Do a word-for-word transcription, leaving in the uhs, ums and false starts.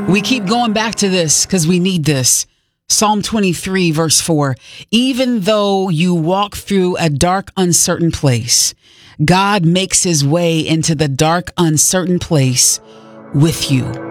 We keep going back to this because we need this. Psalm twenty-three, verse four. Even though you walk through a dark, uncertain place, God makes his way into the dark, uncertain place with you.